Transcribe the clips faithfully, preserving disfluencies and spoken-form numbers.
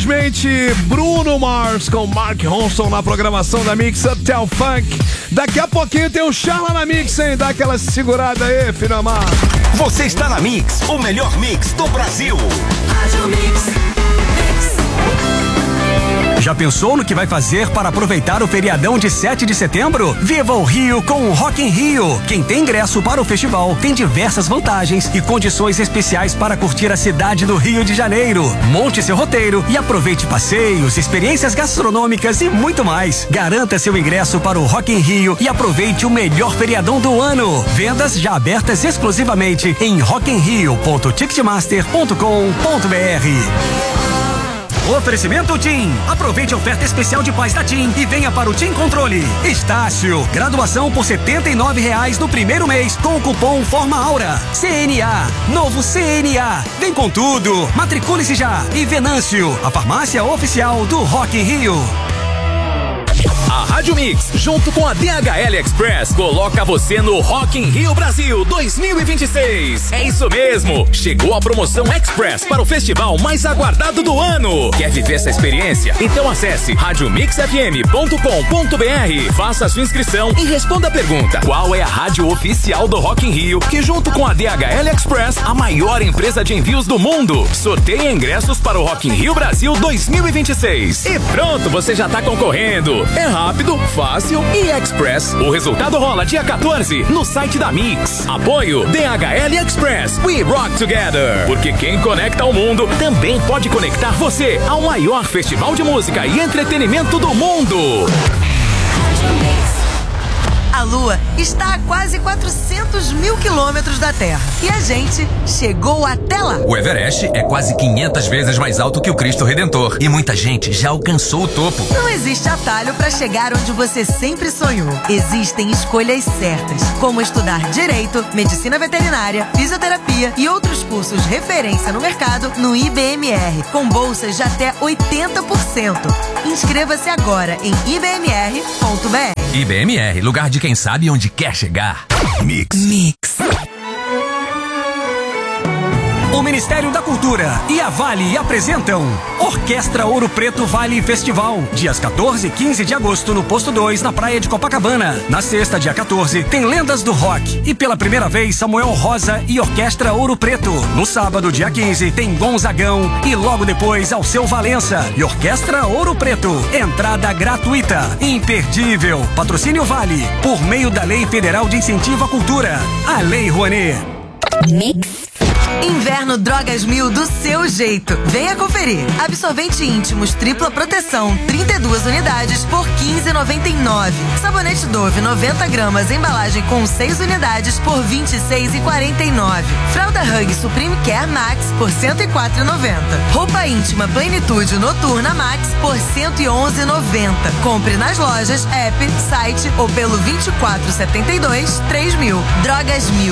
infelizmente, Bruno Mars com Mark Ronson na programação da Mix Uptown Funk. Daqui a pouquinho tem um charla na Mix, hein? Dá aquela segurada aí, filho amado. Você está na Mix, o melhor mix do Brasil. Rádio Mix. Já pensou no que vai fazer para aproveitar o feriadão de sete de setembro? Viva o Rio com o Rock in Rio. Quem tem ingresso para o festival tem diversas vantagens e condições especiais para curtir a cidade do Rio de Janeiro. Monte seu roteiro e aproveite passeios, experiências gastronômicas e muito mais. Garanta seu ingresso para o Rock in Rio e aproveite o melhor feriadão do ano. Vendas já abertas exclusivamente em rock in rio ponto ticketmaster ponto com ponto b r. Oferecimento TIM. Aproveite a oferta especial de paz da TIM e venha para o TIM Controle. Estácio. Graduação por setenta e nove reais no primeiro mês com o cupom Forma Aura. C N A. Novo C N A. Vem com tudo. Matricule-se já. E Venâncio. A farmácia oficial do Rock in Rio. A Rádio Mix, junto com a D H L Express, coloca você no Rock in Rio Brasil dois mil e vinte e seis. É isso mesmo, chegou a promoção Express para o festival mais aguardado do ano. Quer viver essa experiência? Então acesse rádio mix f m ponto com ponto b r, faça a sua inscrição e responda a pergunta: qual é a rádio oficial do Rock in Rio, que junto com a D H L Express, a maior empresa de envios do mundo, sorteia ingressos para o Rock in Rio Brasil dois mil e vinte e seis. E pronto, você já está concorrendo. É rápido, fácil e express. O resultado rola dia quatorze no site da Mix. Apoio D H L Express. We rock together. Porque quem conecta ao mundo também pode conectar você ao maior festival de música e entretenimento do mundo. A Lua está a quase quatrocentos mil quilômetros da Terra. E a gente chegou até lá. O Everest é quase quinhentas vezes mais alto que o Cristo Redentor. E muita gente já alcançou o topo. Não existe atalho para chegar onde você sempre sonhou. Existem escolhas certas, como estudar Direito, Medicina Veterinária, Fisioterapia e outros cursos referência no mercado no I B M R, com bolsas de até oitenta por cento. Inscreva-se agora em i b m r ponto b r. I B M R, lugar de quem sabe onde quer chegar. Mix. Mix. O Ministério da Cultura e a Vale apresentam Orquestra Ouro Preto Vale Festival, dias quatorze e quinze de agosto no Posto dois, na praia de Copacabana. Na sexta, dia quatorze, tem Lendas do Rock e pela primeira vez Samuel Rosa e Orquestra Ouro Preto. No sábado, dia quinze, tem Gonzagão e logo depois Alceu Valença e Orquestra Ouro Preto. Entrada gratuita, imperdível. Patrocínio Vale, por meio da Lei Federal de Incentivo à Cultura, a Lei Rouanet. Mix. Inverno Drogas Mil do seu jeito. Venha conferir. Absorvente íntimos tripla proteção, trinta e duas unidades por quinze reais e noventa e nove centavos. Sabonete Dove noventa gramas, embalagem com seis unidades por vinte e seis reais e quarenta e nove centavos. Fralda Hug Supreme Care Max por cento e quatro reais e noventa centavos. Roupa íntima Plenitude Noturna Max por cento e onze reais e noventa centavos. Compre nas lojas, app, site ou pelo vinte e quatro setenta e dois três mil. Drogas Mil.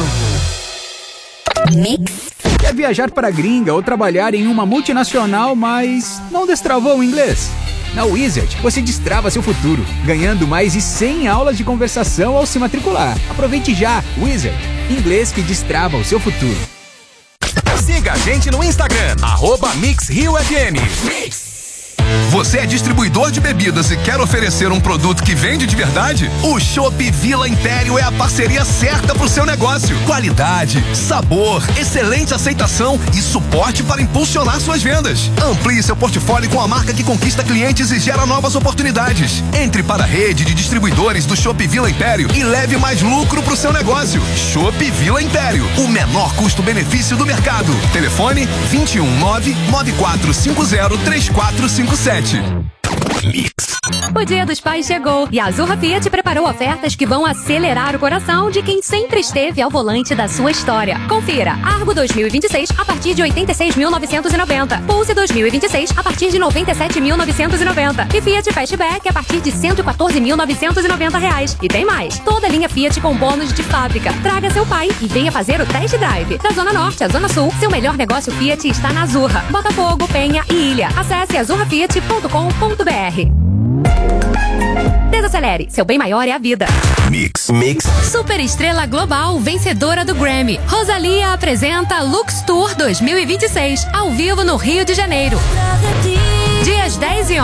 Mix. Quer viajar para a gringa ou trabalhar em uma multinacional, mas não destravou o inglês? Na Wizard, você destrava seu futuro, ganhando mais de cem aulas de conversação ao se matricular. Aproveite já, Wizard, inglês que destrava o seu futuro. Siga a gente no Instagram, arroba Mix Rio F M. Mix. Você é distribuidor de bebidas e quer oferecer um produto que vende de verdade? O Chopp Vila Império é a parceria certa para o seu negócio. Qualidade, sabor, excelente aceitação e suporte para impulsionar suas vendas. Amplie seu portfólio com a marca que conquista clientes e gera novas oportunidades. Entre para a rede de distribuidores do Chopp Vila Império e leve mais lucro para o seu negócio. Chopp Vila Império, o menor custo-benefício do mercado. Telefone vinte e um nove nove quatro cinco zero três quatro cinco sete. Mix. O Dia dos Pais chegou e a Azurra Fiat preparou ofertas que vão acelerar o coração de quem sempre esteve ao volante da sua história. Confira: Argo dois mil e vinte e seis a partir de oitenta e seis mil novecentos e noventa, Pulse dois mil e vinte e seis a partir de noventa e sete mil novecentos e noventa e Fiat Fastback a partir de cento e quatorze mil novecentos e noventa reais. E tem mais: toda a linha Fiat com bônus de fábrica. Traga seu pai e venha fazer o test drive. Da Zona Norte à Zona Sul, seu melhor negócio Fiat está na Azurra, Botafogo, Penha e Ilha. Acesse azurra fiat ponto com ponto b r. Desacelere, seu bem maior é a vida. Mix. Mix. Super estrela global, vencedora do Grammy, Rosalía apresenta Lux Tour dois mil e vinte e seis, ao vivo no Rio de Janeiro. Dia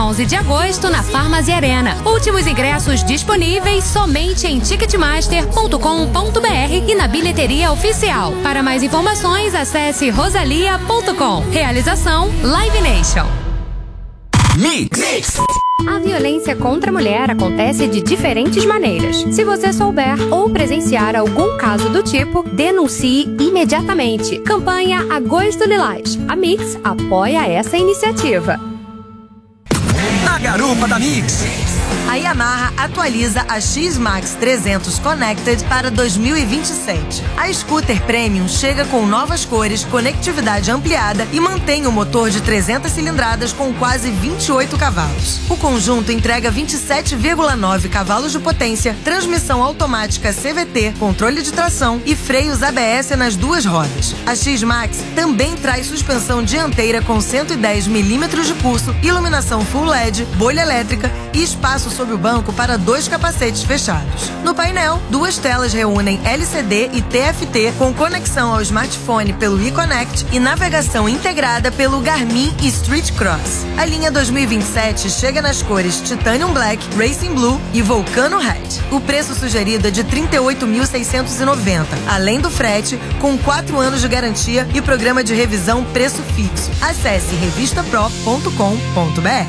onze de agosto na Farmácia Arena. Últimos ingressos disponíveis somente em ticketmaster ponto com ponto br e na bilheteria oficial. Para mais informações, acesse rosalia ponto com. Realização Live Nation. Mix. Mix. A violência contra a mulher acontece de diferentes maneiras. Se você souber ou presenciar algum caso do tipo, denuncie imediatamente. Campanha Agosto Lilás. A Mix apoia essa iniciativa. A garupa da Mix. A Yamaha atualiza a X-Max trezentos Connected para dois mil e vinte e sete. A Scooter Premium chega com novas cores, conectividade ampliada e mantém o motor de trezentas cilindradas com quase vinte e oito cavalos. O conjunto entrega vinte e sete vírgula nove cavalos de potência, transmissão automática C V T, controle de tração e freios A B S nas duas rodas. A X-Max também traz suspensão dianteira com cento e dez milímetros de pulso, iluminação Full L E D, bolha elétrica e espaço sob o banco para dois capacetes fechados. No painel, duas telas reúnem L C D e T F T com conexão ao smartphone pelo eConnect e navegação integrada pelo Garmin e Street Cross. A linha dois mil e vinte e sete chega nas cores Titanium Black, Racing Blue e Volcano Red. O preço sugerido é de trinta e oito mil seiscentos e noventa reais, além do frete, com quatro anos de garantia e programa de revisão preço fixo. Acesse revista pro ponto com ponto br.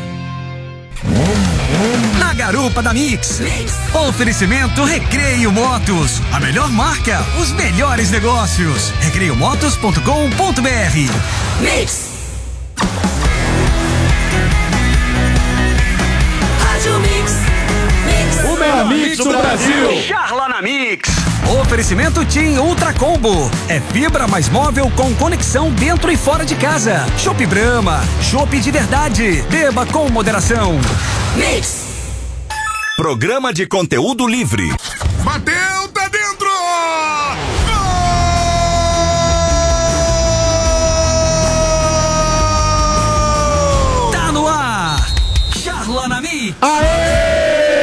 Na garupa da Mix. Oferecimento Recreio Motos. A melhor marca, os melhores negócios. recreio motos ponto com ponto br. Mix. Rádio Mix. Mix. O melhor Mix do Brasil. Charla na Mix. Oferecimento Tim Ultra Combo. É fibra mais móvel com conexão dentro e fora de casa. Chopp Brahma. Chopp de verdade. Beba com moderação. Mix. Programa de conteúdo livre. Bateu, tá dentro! Gol! Tá no ar. Charla na Mix. Aê!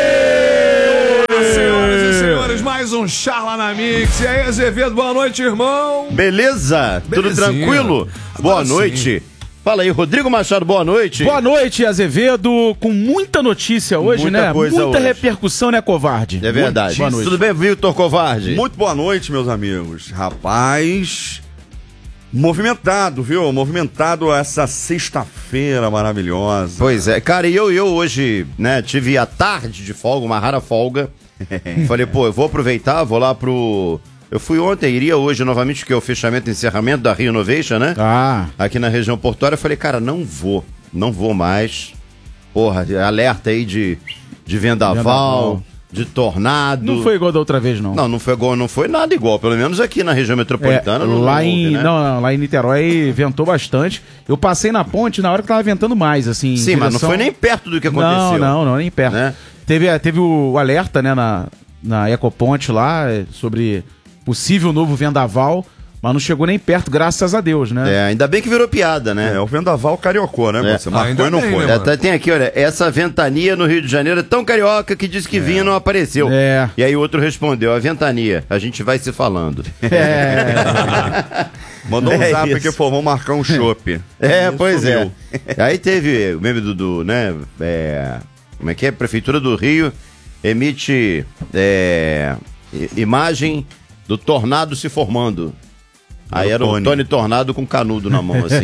Senhoras e senhores, mais um Charla na Mix. E aí, Azevedo, boa noite, irmão. Beleza? Tudo Belezinha. tranquilo? Boa Agora noite. sim. Fala aí, Rodrigo Machado, boa noite. Boa noite, Azevedo, com muita notícia hoje, Muita né? coisa Muita hoje. repercussão, né, covarde? É verdade. Boa noite. Tudo bem, Vitor Covarde? Muito boa noite, meus amigos. Rapaz, movimentado, viu? Movimentado essa sexta-feira maravilhosa. Pois é, cara, e eu, eu hoje, né, tive a tarde de folga, uma rara folga. Falei, pô, eu vou aproveitar, vou lá pro... Eu fui ontem, iria hoje novamente, que é o fechamento e encerramento da Rio Innovation, né? Ah. Aqui na região portuária. Eu falei, cara, não vou, não vou mais. Porra, alerta aí de, de vendaval, Vendaval. de tornado. Não foi igual da outra vez, não. Não, não foi igual, não foi nada igual. Pelo menos aqui na região metropolitana. É, não, lá não em houve, né? não, não, lá em Niterói ventou bastante. Eu passei na ponte na hora que tava ventando mais, assim. Sim, em mas não direção- foi nem perto do que aconteceu. Não, não, não, nem perto. Né? Teve, teve o alerta, né, na, na Ecoponte lá, é, sobre possível novo vendaval, mas não chegou nem perto, graças a Deus, né? É, ainda bem que virou piada, né? É, o vendaval cariocou, né? É. Você marcou Ainda e não bem, foi. né, É, tá- tem aqui, olha, essa ventania no Rio de Janeiro é tão carioca que disse que vinha e não apareceu. É. E aí o outro respondeu, a ventania, a gente vai se falando. É. Mandou um É zap isso. aqui, falou, vamos marcar um chopp. É, E pois sumiu. é. Aí teve o meme do, do, né, é, como é que é? Prefeitura do Rio emite é, i- imagem do tornado se formando. Aí era o Tony. Tony Tornado com canudo na mão, assim.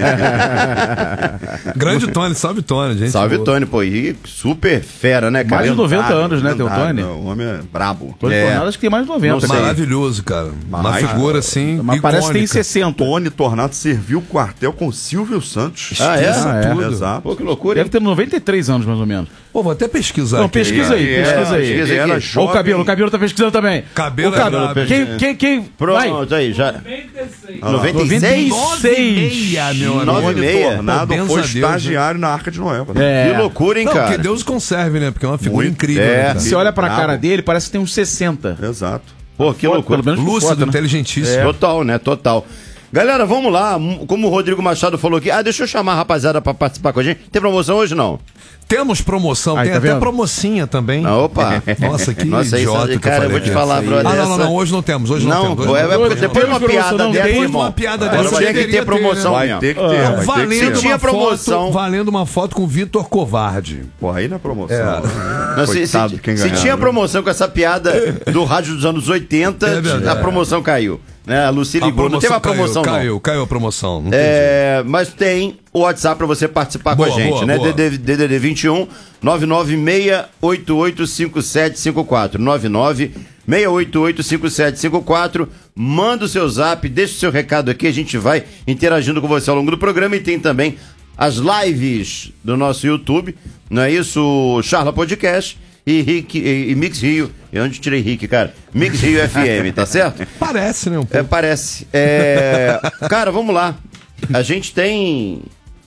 Grande Tony, salve Tony, gente. Salve boa. Tony, pô, e super fera, né, cara? Mais de noventa Lendário, anos, né, teu lendário, Tony? não, O homem é brabo. Tony É. Tornado, acho que tem mais de noventa. Não sei. cara. Maravilhoso, cara. Uma Mas- figura assim. Mas parece que tem icônica. sessenta. Tony Tornado serviu o quartel com Silvio Santos. Ah, é? Ah, é. Tudo. Exato. Pô, que loucura, Deve hein? ter noventa e três anos, mais ou menos. Pô, vou até pesquisar. Não, aqui. pesquisa aí, É, pesquisa aí. pesquisa Ele era aqui. Ó, o jovem. cabelo, o cabelo tá pesquisando também. Cabelo o é brabo. Quem, quem, quem... Vai. Pronto, aí, já. noventa e noventa e seis? seis. meu amigo. Nove e Tony meia. Tornado Pô, benza foi a Deus, estagiário na Arca de Noé. É. Que loucura, hein, Não, cara? que Deus conserve, né? Porque é uma figura Muito. incrível. É. né, cara? Você olha pra Bravo. cara dele, parece que tem uns sessenta. Exato. Pô, que Foto, loucura. pelo menos por Lúcido, foto, né? inteligentíssimo. Total, né? Total. Galera, vamos lá. Como o Rodrigo Machado falou aqui. Ah, deixa eu chamar a rapaziada pra participar com a gente. Tem promoção hoje, não? Temos promoção, Aí, tem tá até vendo? promocinha também. Ah, opa. Nossa, que Nossa, isso- idiota que cara, eu vou te falar, aqui. brother, Ah, não, não, essa- não, hoje não temos, hoje não, Não, temos. pô, é, Hoje é, não depois temos. uma piada não dessa, tem irmão. uma piada Agora dessa vai ter que deveria ter promoção ter, Vai mesmo. ter que ter. Ah, vai ter que valendo, ter. Se tinha uma promoção. foto, valendo uma foto com o Vitor Covarde. Porra, aí na promoção. É. Não, se, se, Coitado de quem se ganhar, tinha né? promoção com essa piada do rádio dos anos oitenta, É verdade. a promoção caiu. Né? A Lucy A ligou, não teve uma caiu, promoção não. Caiu, caiu a promoção. Não tem É, mas tem o WhatsApp pra você participar Boa, com a gente, boa, né? boa. D D D vinte e um, nove nove seis oito oito cinco sete cinco quatro. nove nove seis oito oito cinco sete cinco quatro. Manda o seu zap, deixa o seu recado aqui, a gente vai interagindo com você ao longo do programa e tem também as lives do nosso YouTube, não é isso? Charla Podcast e, Rick, e, e Mix Rio. E onde tirei Rick, cara? Mix Rio F M, tá certo? Parece, né? Um pouco. É, parece. É, cara, vamos lá. A gente tem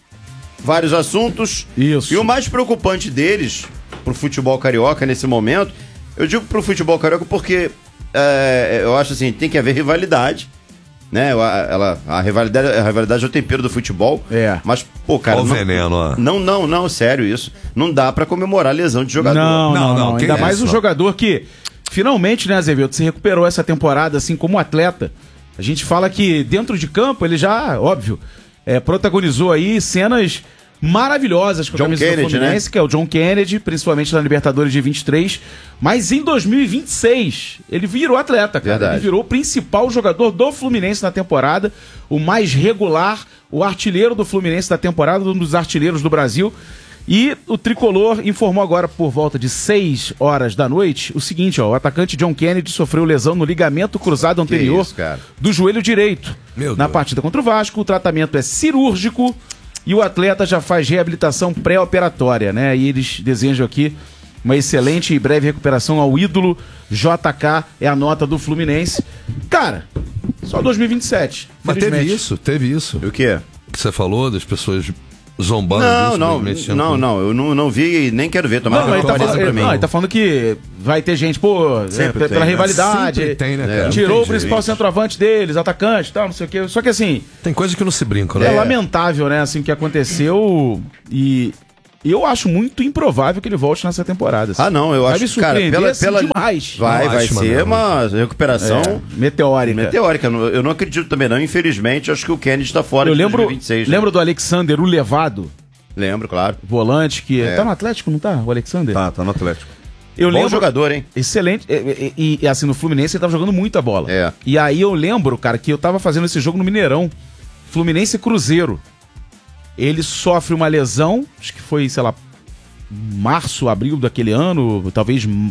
vários assuntos. Isso. E o mais preocupante deles, pro futebol carioca nesse momento, eu digo pro futebol carioca porque é, eu acho assim, tem que haver rivalidade. Né? A, ela, a, rivalidade, a rivalidade é o tempero do futebol. É. Mas, pô, cara. Olha o não, veneno, ó. não, não, não, sério isso. Não dá pra comemorar a lesão de jogador. Não, Não, não, não, não. que Ainda mais isso, um não. jogador que, finalmente, né, Azevedo, se recuperou essa temporada, assim, como atleta. A gente fala que dentro de campo ele já, óbvio, é, protagonizou aí cenas maravilhosas com a John camisa Kennedy, do Fluminense, né? que é o John Kennedy, principalmente na Libertadores de vinte e três. Mas em dois mil e vinte e seis, ele virou atleta, cara. Verdade. Ele virou o principal jogador do Fluminense na temporada, o mais regular, o artilheiro do Fluminense da temporada, um dos artilheiros do Brasil. E o Tricolor informou agora, por volta de seis horas da noite, o seguinte, ó, o atacante John Kennedy sofreu lesão no ligamento cruzado anterior isso, cara? do joelho direito. Meu Na Deus. partida contra o Vasco, o tratamento é cirúrgico e o atleta já faz reabilitação pré-operatória, né? E eles desejam aqui uma excelente e breve recuperação ao ídolo. J K é a nota do Fluminense. Cara, só dois mil e vinte e sete. Mas teve felizmente. isso, teve isso. O quê? Que você falou das pessoas zombando Não, disso, não, mexendo não, com- não, eu não, não vi e nem quero ver. Tomara Não, que ele não tá, apareça falando, pra ele, mim. não, ele tá falando que vai ter gente, pô, é, Sempre pela tem, né? rivalidade. Sempre tem, né, É, cara? Não Tirou tem o principal jeito. centroavante deles, atacante e tal, não sei o quê. Só que assim, Tem coisa que não se brinca, é, né? lamentável, né, assim, o que aconteceu. E eu acho muito improvável que ele volte nessa temporada. assim. Ah, não, eu Vai acho me que, cara, surpreender, pela, assim, pela... demais. Vai, Não vai acho, ser mano. uma recuperação É, meteórica. meteórica. Eu eu não acredito também, não. Infelizmente, acho que o Kennedy tá fora Eu de lembro, dois mil e vinte e seis. né? lembro do Alexander, o levado, Lembro, claro. volante, que É. tá no Atlético, não tá? O Alexander? Tá, tá no Atlético. Eu Bom lembro, jogador, hein? Excelente. E, e- e, assim, no Fluminense ele tava jogando muita bola. É. E aí eu lembro, cara, que eu tava fazendo esse jogo no Mineirão. Fluminense e Cruzeiro. Ele sofre uma lesão, acho que foi, sei lá, março, abril daquele ano, talvez m-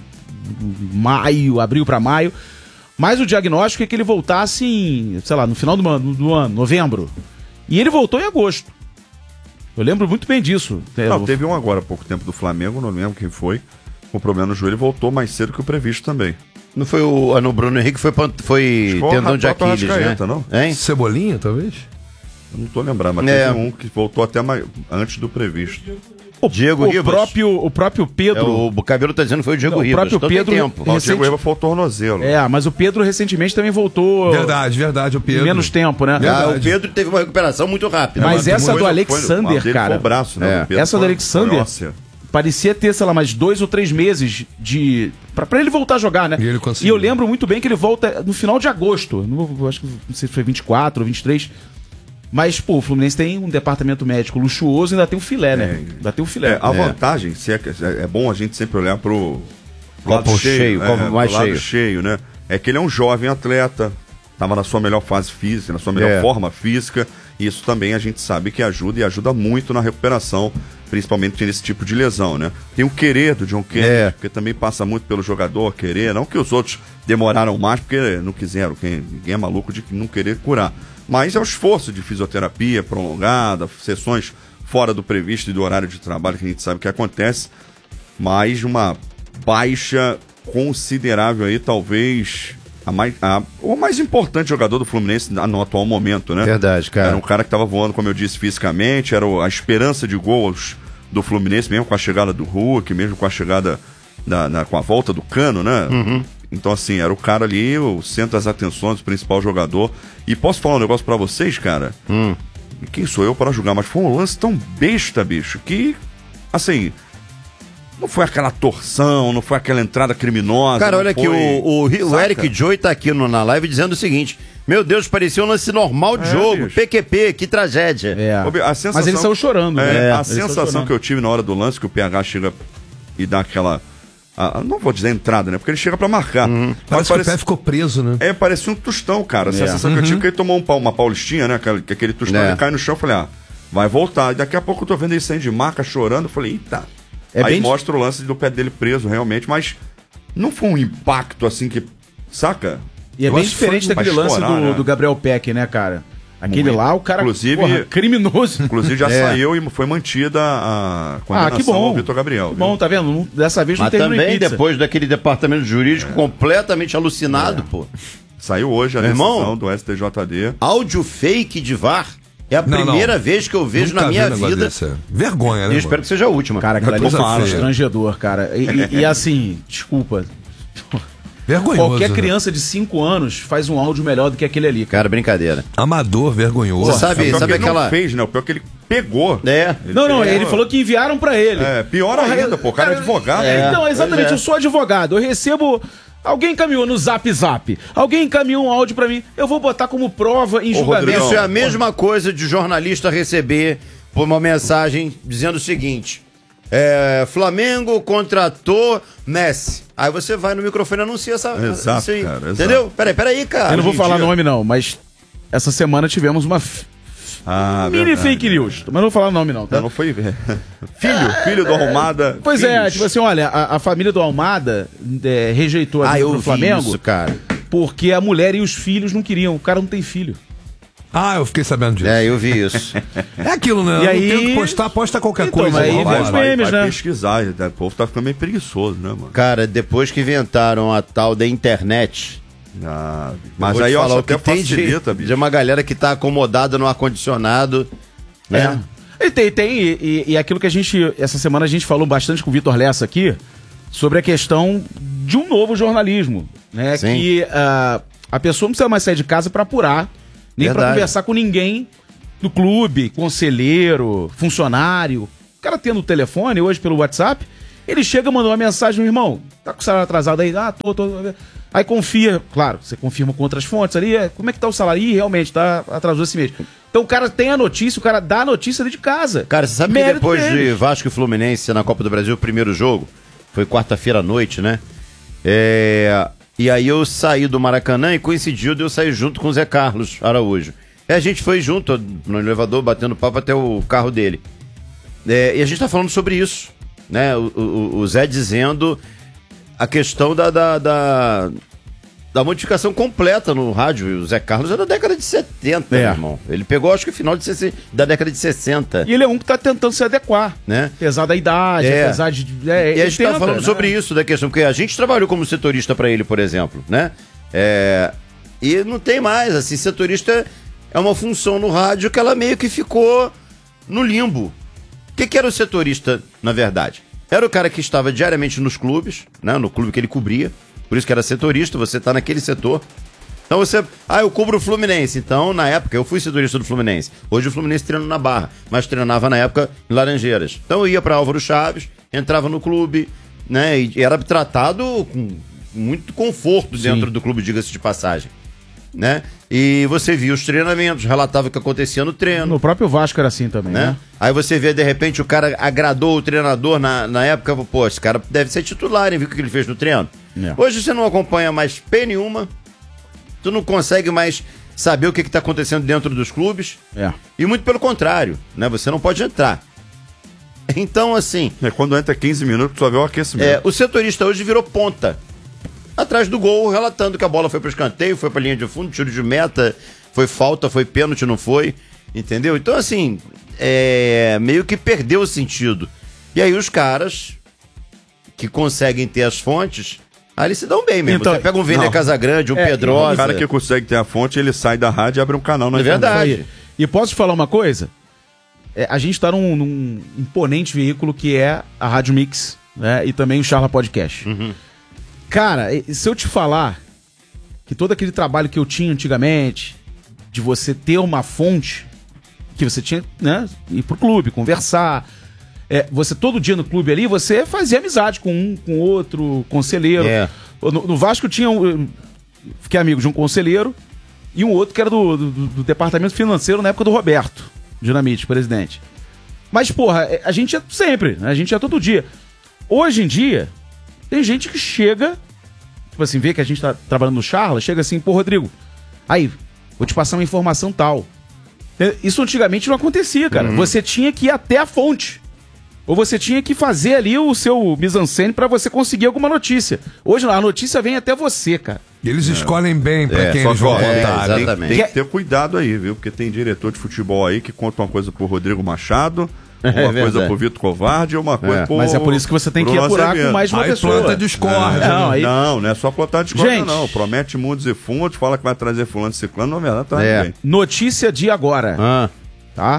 maio, abril pra maio. Mas o diagnóstico é que ele voltasse em, sei lá, no final do ano, do ano, novembro. E ele voltou em agosto. Eu lembro muito bem disso. Não, Eu- teve um agora há pouco tempo do Flamengo, não lembro quem foi, com problema no joelho e voltou mais cedo que o previsto também. Não foi o, ah, no Bruno Henrique, foi, pan- foi Acho que foi o tendão de próprio Aquiles, né? Arrascaeta, não? Hein? Cebolinha, talvez? Eu não tô lembrando, mas É. teve um que voltou até mais, antes do previsto. o, Diego o Ribas. próprio, o próprio É, Pedro. o Cabelo tá dizendo que foi o Diego Não, o Ribas. próprio Então tem Pedro- tempo. Ó, o Recente- Diego Reba foi o tornozelo. É, mas o Pedro recentemente também voltou. Verdade, verdade, o Pedro. Menos tempo, né? Ah, o Verdade. Pedro teve uma recuperação muito rápida. Mas essa Foi- do foi- Alexander, a dele cara, Foi o braço, né? é. O Pedro Essa do foi- Alexander- foi óssea. parecia ter, sei lá, mais dois ou três meses de. Pra, pra ele voltar a jogar, né? E ele conseguiu. eu lembro muito bem que ele volta no final de agosto. Não, eu acho que não sei se foi vinte e quatro ou vinte e três. Mas, pô, o Fluminense tem um departamento médico luxuoso e ainda tem um filé, né? Ainda tem um filé. É, a vantagem, se é, que- é é bom a gente sempre olhar pro Copo lado cheio, é, copo pro mais lado cheio. cheio, né? É que ele é um jovem atleta, tava na sua melhor fase física, na sua melhor É. forma física, e isso também a gente sabe que ajuda e ajuda muito na recuperação, principalmente nesse tipo de lesão, né? Tem o querer do John Kennedy, É. que também passa muito pelo jogador querer, não que os outros demoraram mais porque não quiseram, quem, ninguém é maluco de não querer curar. Mas é o esforço de fisioterapia prolongada, sessões fora do previsto e do horário de trabalho que a gente sabe que acontece, mas uma baixa considerável aí, talvez a mais, a, o mais importante jogador do Fluminense no, no atual momento, né? Verdade, cara. Era um cara que estava voando, como eu disse, fisicamente, era o- a esperança de gols do Fluminense, mesmo com a chegada do Hulk, mesmo com a chegada, da, na- com a volta do Cano, né? Uhum. Então, assim, era o cara ali, o centro das atenções, o principal jogador. E posso falar um negócio pra vocês, cara? Hum. E quem sou eu para julgar? Mas foi um lance tão besta, bicho, que, assim, não foi aquela torção, não foi aquela entrada criminosa. Cara, olha foi... aqui, o, o, o Eric Joy tá aqui no, na live dizendo o seguinte: meu Deus, parecia um lance normal de É, jogo, bicho. P Q P, que tragédia. É. Ô, a sensação, Mas ele saiu chorando, é, né? A Ele saiu sensação chorando. que eu tive na hora do lance, que o P H chega e dá aquela... a- não vou dizer entrada, né? Porque ele chega pra marcar. Mas Parece que o pé ficou preso, né? É, parecia um tostão, cara. A É. sensação que eu tive é que ele tomou um pau, uma paulistinha, né? Aquele, que aquele tostão, É. ele cai no chão, eu falei, ah, vai voltar. E daqui a pouco eu tô vendo ele saindo de maca, chorando, eu falei, eita. É Aí bem- mostra o lance do pé dele preso, realmente, mas não foi um impacto assim que... Saca? E é Eu bem acho que diferente foi daquele pra lance estourar, do, né? do Gabriel Peck, né, cara? Aquele Muito. lá, o cara, Inclusive- porra, criminoso. Inclusive já É. saiu e foi mantida a Ah, condenação que bom. ao Vitor Gabriel. Que viu? bom, tá vendo? Não- Dessa vez não Mas teve no também, pizza. depois daquele departamento jurídico completamente alucinado, pô. Saiu hoje a Meu decisão irmão. do S T J D. Áudio fake de V A R é a Não, primeira não. vez que eu vejo Nunca na vi minha um negócio vida. desse, é. Vergonha, né? E eu espero que seja a última. Cara, aquilo ali Coisa é feia. constrangedor, cara. E, e- e assim, desculpa. Vergonhoso. Qualquer né? criança de cinco anos faz um áudio melhor do que aquele ali. Cara, brincadeira. Amador, vergonhoso. Você sabe, É o pior sabe que ele aquela. não fez, né? O pior que ele pegou. É. Ele Não, não, pegou. ele falou que enviaram pra ele. É, pior ainda, pô. O cara é advogado. É. Então, exatamente, pois é. eu sou advogado. Eu recebo. Alguém encaminhou no Zap Zap. Alguém encaminhou um áudio pra mim. Eu vou botar como prova em Ô, julgamento. Rodrigão. Isso é a mesma coisa de jornalista receber por uma mensagem dizendo o seguinte: é, Flamengo contratou Messi. Aí você vai no microfone e anuncia essa. Exato, isso aí. cara, exato. Entendeu? Peraí, peraí, cara. Eu não vou Hoje em falar dia- nome, não, mas essa semana tivemos uma f- Ah, mini verdade. fake news. Mas não vou falar nome, não, tá? Não, não foi. filho, filho do Almada. Pois é, filhos. tipo assim, olha, a, a família do Almada é, rejeitou a Ah, vinda eu pro vi Flamengo isso, cara. porque a mulher e os filhos não queriam. O cara não tem filho. Ah, eu fiquei sabendo disso. É, eu vi isso. É aquilo, né? E Não aí- tem o que postar, posta qualquer Então, coisa. mas aí igual vem vai. os vai, memes, vai né? pesquisar. O povo tá ficando meio preguiçoso, né, mano? Cara, depois que inventaram a tal da internet. Ah, eu mas vou te aí eu falar acho o que até tem de, facilita, bicho. de uma galera que tá acomodada no ar-condicionado. Né? E tem, tem e, e- e aquilo que a gente, essa semana a gente falou bastante com o Vitor Lessa aqui, sobre a questão de um novo jornalismo, né? Sim. Que ah, a pessoa não precisa mais sair de casa pra apurar, nem pra Verdade. conversar com ninguém do clube, conselheiro, funcionário. O cara tendo o telefone hoje pelo WhatsApp, ele chega, manda uma mensagem, meu irmão, tá com o salário atrasado aí? Ah, tô, tô. tô. Aí confia, claro, você confirma com outras fontes ali, é, como é que tá o salário? Ih, realmente, tá atrasou esse mês. Então o cara tem a notícia, o cara dá a notícia ali de casa. Cara, você sabe que Mérito depois de deles. Vasco e Fluminense na Copa do Brasil, o primeiro jogo, foi quarta-feira à noite, né? É, E aí eu saí do Maracanã e coincidiu de eu sair junto com o Zé Carlos Araújo. E a gente foi junto no elevador, batendo papo até o carro dele. É, e a gente tá falando sobre isso, né? O, o- o Zé dizendo a questão da, da, da, da modificação completa no rádio. O Zé Carlos é da década de setenta, É. meu irmão. Ele pegou, acho que o final de sessenta, da década de sessenta. E ele é um que tá tentando se adequar. Né? Apesar da idade, É. apesar de. É, E ele a gente tá tenta, falando né? sobre isso da questão, porque a gente trabalhou como setorista pra ele, por exemplo, né? É, e não tem mais, assim, setorista é uma função no rádio que ela meio que ficou no limbo. O que, que era o setorista, na verdade? Era o cara que estava diariamente nos clubes, né? No clube que ele cobria, por isso que era setorista, você tá naquele setor. Então você, ah, eu cubro o Fluminense. Então, na época, eu fui setorista do Fluminense. Hoje o Fluminense treina na Barra, mas treinava na época em Laranjeiras. Então eu ia pra Álvaro Chaves, entrava no clube, né? E era tratado com muito conforto dentro do clube, diga-se de passagem, né? E você via os treinamentos, relatava o que acontecia no treino. No próprio Vasco era assim também, né? Né? Aí você vê, de repente, o cara agradou o treinador na, na época, pô, esse cara deve ser titular, hein? Viu o que ele fez no treino? É. Hoje você não acompanha mais P nenhuma, tu não consegue mais saber o que está acontecendo dentro dos clubes, É. e muito pelo contrário, né? Você não pode entrar. Então, assim, É, quando entra quinze minutos, só vê o aquecimento. é, o setorista hoje virou ponta. Atrás do gol, relatando que a bola foi pro escanteio, foi pra linha de fundo, tiro de meta, foi falta, foi pênalti, não foi. Entendeu? Então, assim, é, meio que perdeu o sentido. E aí os caras que conseguem ter as fontes, aí eles se dão bem mesmo. Então, Você pega um Vender não. Casagrande, um É, Pedrosa. O cara que consegue ter a fonte, ele sai da rádio e abre um canal na É internet. verdade. Aí. E posso te falar uma coisa? É, a gente tá num, num imponente veículo que é a Rádio Mix, né? E também o Charla Podcast. Uhum. Cara, e- se eu te falar que todo aquele trabalho que eu tinha antigamente, de você ter uma fonte, que você tinha, né? Ir pro clube, conversar. É, você todo dia no clube ali, você fazia amizade com um, com outro conselheiro. É. No, no Vasco tinha um... Fiquei amigo de um conselheiro e um outro que era do, do, do departamento financeiro na época do Roberto Dinamite, presidente. Mas, porra, a gente ia sempre, né? A gente ia todo dia. Hoje em dia, tem gente que chega, tipo assim, vê que a gente tá trabalhando no Charla, chega assim, pô, Rodrigo, aí, vou te passar uma informação tal. Isso antigamente não acontecia, cara. Uhum. Você tinha que ir até a fonte. Ou você tinha que fazer ali o seu mise-en-scène pra você conseguir alguma notícia. Hoje a notícia vem até você, cara. E eles é. escolhem bem pra é, quem eles vão contar. É, exatamente. Tem, tem que ter cuidado aí, viu? Porque tem diretor de futebol aí que conta uma coisa pro Rodrigo Machado, uma é coisa pro Vitor Covarde e uma coisa é. pro... Mas é por isso que você tem Bruno que apurar Azevedo. Com mais uma aí pessoa. Planta discórdia. Não, aí... não, não é só plantar discórdia, Gente, não. Promete mundos e fundos, fala que vai trazer fulano e ciclano, na verdade traz é. ninguém. Notícia de agora. Ah. Tá?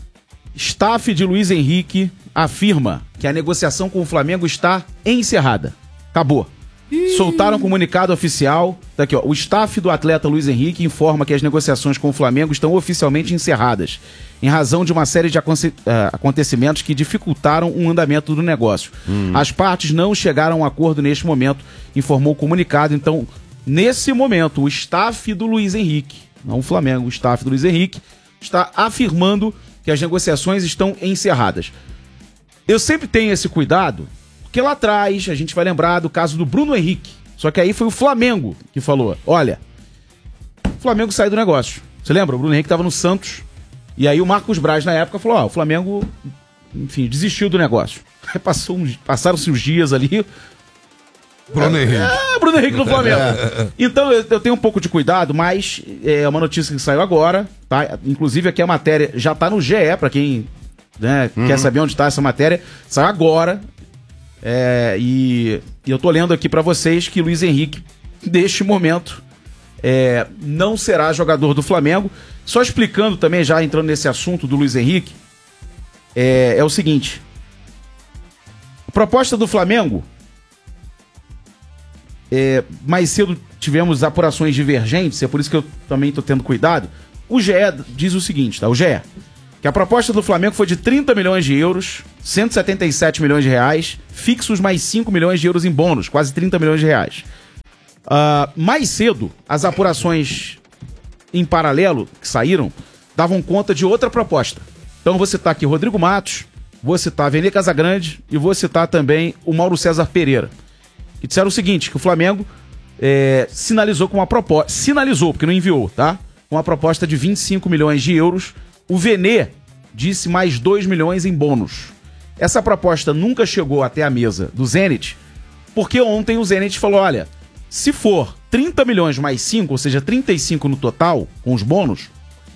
Staff de Luiz Henrique afirma que a negociação com o Flamengo está encerrada. Acabou. Ih. Soltaram um comunicado oficial. Daqui, ó. O staff do atleta Luiz Henrique informa que as negociações com o Flamengo estão oficialmente encerradas, em razão de uma série de aconte- uh, acontecimentos que dificultaram o andamento do negócio. Hum. As partes não chegaram a um acordo neste momento, informou o comunicado. Então, nesse momento, o staff do Luiz Henrique, não o Flamengo, o staff do Luiz Henrique, está afirmando que as negociações estão encerradas. Eu sempre tenho esse cuidado, porque lá atrás a gente vai lembrar do caso do Bruno Henrique. Só que aí foi o Flamengo que falou, olha, o Flamengo saiu do negócio. Você lembra? O Bruno Henrique estava no Santos, e aí o Marcos Braz na época falou, ó, o Flamengo, enfim, desistiu do negócio. Aí passou uns, passaram-se os dias ali... Bruno Henrique. Ah, Bruno Henrique no Flamengo. Então eu, eu tenho um pouco de cuidado, mas é uma notícia que saiu agora, tá? Inclusive aqui a matéria já tá no G E, pra quem né, uhum. quer saber onde tá essa matéria. Saiu agora. É, e, e eu tô lendo aqui pra vocês que Luiz Henrique, neste momento, é, não será jogador do Flamengo. Só explicando também, já entrando nesse assunto do Luiz Henrique, é, é o seguinte. A proposta do Flamengo... É, mais cedo tivemos apurações divergentes, é por isso que eu também estou tendo cuidado. O G E diz o seguinte, tá? O G E, que a proposta do Flamengo foi de trinta milhões de euros, cento e setenta e sete milhões de reais, fixos mais cinco milhões de euros em bônus, quase trinta milhões de reais. Uh, mais cedo, as apurações em paralelo que saíram davam conta de outra proposta. Então vou citar aqui Rodrigo Matos, vou citar Vene Casagrande e vou citar também o Mauro César Pereira. Que disseram o seguinte, que o Flamengo é, sinalizou com uma proposta, sinalizou, porque não enviou, tá? Com uma proposta de vinte e cinco milhões de euros. O Vene disse mais dois milhões em bônus. Essa proposta nunca chegou até a mesa do Zenit, porque ontem o Zenit falou, olha, se for trinta milhões mais cinco, ou seja, trinta e cinco no total, com os bônus,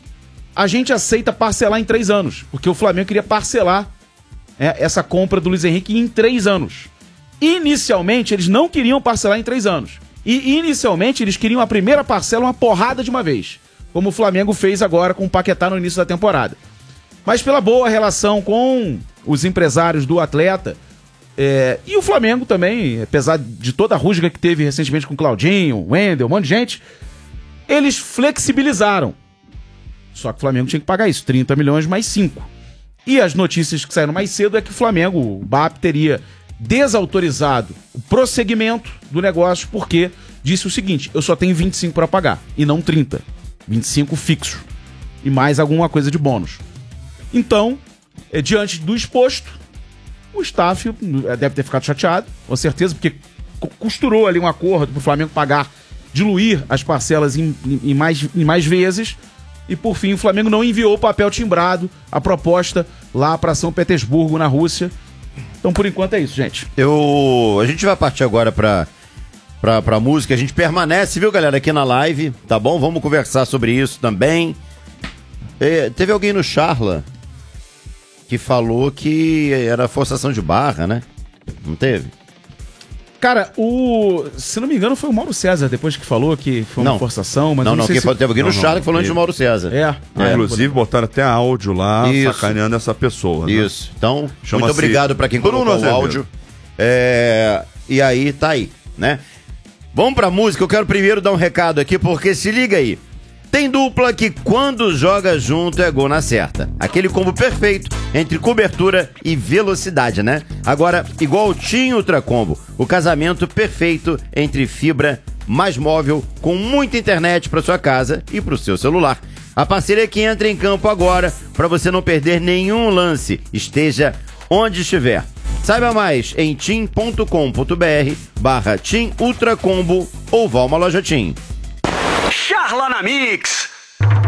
a gente aceita parcelar em três anos, porque o Flamengo queria parcelar é, essa compra do Luiz Henrique em três anos. Inicialmente, eles não queriam parcelar em três anos. E, inicialmente, eles queriam a primeira parcela uma porrada de uma vez. Como o Flamengo fez agora com o Paquetá no início da temporada. Mas pela boa relação com os empresários do atleta, é, e o Flamengo também, apesar de toda a rusga que teve recentemente com o Claudinho, Wendel, um monte de gente, eles flexibilizaram. Só que o Flamengo tinha que pagar isso, trinta milhões mais cinco. E as notícias que saíram mais cedo é que o Flamengo, o B A P, teria... desautorizado o prosseguimento do negócio porque disse o seguinte, eu só tenho vinte e cinco para pagar e não trinta, vinte e cinco fixo e mais alguma coisa de bônus. Então, é, diante do exposto, o staff deve ter ficado chateado, com certeza, porque costurou ali um acordo para o Flamengo pagar, diluir as parcelas em, em, mais, em mais vezes e por fim o Flamengo não enviou o papel timbrado, a proposta lá para São Petersburgo, na Rússia. Então, por enquanto, é isso, gente. Eu... A gente vai partir agora pra, pra, pra música. A gente permanece, viu, galera, aqui na live, tá bom? Vamos conversar sobre isso também. É, teve alguém no Charla que falou que era forçação de barra, né? Não teve? Cara, o... se não me engano, foi o Mauro César depois que falou que foi uma não. forçação, mas não, não, não, sei que se... teve alguém no Charla que falou antes do Mauro César. É. Ah, é. Inclusive, botaram até áudio lá, Isso. sacaneando essa pessoa. Né? Isso. Então, Chama-se muito obrigado pra quem colocou o áudio. É... E aí, tá aí, né? Vamos pra música. Eu quero primeiro dar um recado aqui, porque se liga aí. Tem dupla que quando joga junto é gol na certa. Aquele combo perfeito entre cobertura e velocidade, né? Agora, igual o TIM Ultra Combo, o casamento perfeito entre fibra mais móvel com muita internet para sua casa e para o seu celular. A parceria que entra em campo agora para você não perder nenhum lance, esteja onde estiver. Saiba mais em tim ponto com ponto br barra TIM Ultra Combo ou vá a uma loja TIM. Charla na Mix.